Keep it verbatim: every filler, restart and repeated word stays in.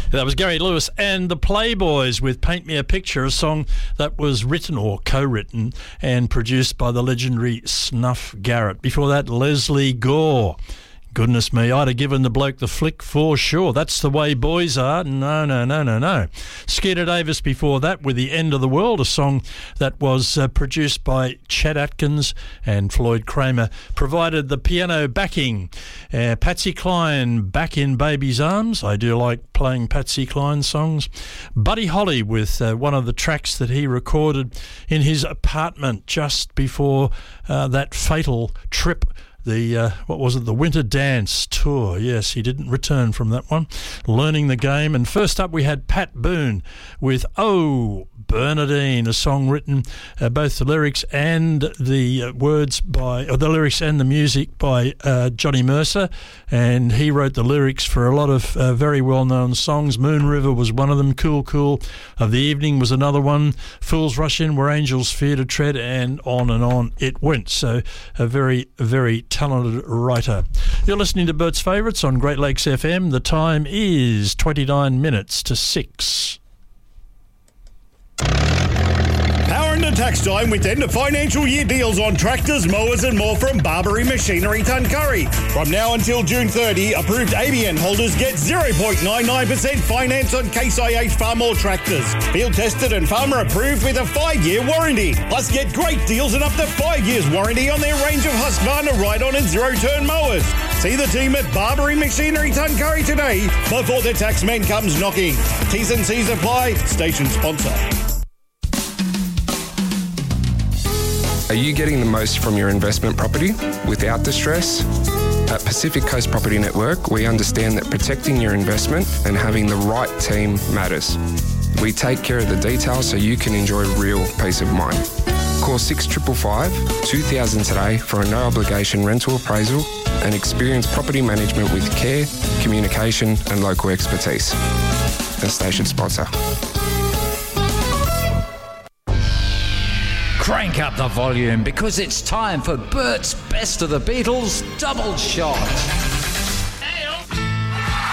That was Gary Lewis and the Playboys with Paint Me a Picture, a song that was written or co-written and produced by the legendary Snuff Garrett. Before that, Leslie Gore. Goodness me, I'd have given the bloke the flick for sure. That's the way boys are. No, no, no, no, no. Skeeter Davis before that with The End of the World, a song that was uh, produced by Chet Atkins, and Floyd Kramer provided the piano backing. Uh, Patsy Cline, Back in Baby's Arms. I do like playing Patsy Cline songs. Buddy Holly with uh, one of the tracks that he recorded in his apartment just before uh, that fatal trip. The, uh, what was it, the Winter Dance Tour. Yes, he didn't return from that one. Learning the Game. And first up we had Pat Boone with Oh, Bernadine, a song written, uh, both the lyrics and the uh, words by, or the lyrics and the music by uh, Johnny Mercer. And he wrote the lyrics for a lot of uh, very well-known songs. Moon River was one of them. Cool Cool of the Evening was another one. Fools Rush In, Where Angels Fear to Tread, and on and on it went. So a very, very talented writer. You're listening to Bert's Favourites on Great Lakes F M. The time is twenty-nine minutes to six. Power into tax time with end of financial year deals on tractors, mowers and more from Barbary Machinery Tuncurry. From now until June thirtieth, approved A B N holders get zero point nine nine percent finance on Case I H Farmall tractors. Field tested and farmer approved with a five-year warranty. Plus get great deals and up to five years warranty on their range of Husqvarna ride-on and zero-turn mowers. See the team at Barbary Machinery Tuncurry today before the taxman comes knocking. T's and C's apply. Station sponsor. Are you getting the most from your investment property without the stress? At Pacific Coast Property Network, we understand that protecting your investment and having the right team matters. We take care of the details so you can enjoy real peace of mind. Call six five five, two thousand today for a no-obligation rental appraisal and experience property management with care, communication and local expertise. The station sponsor. Crank up the volume because it's time for Bert's Best of the Beatles Double Shot.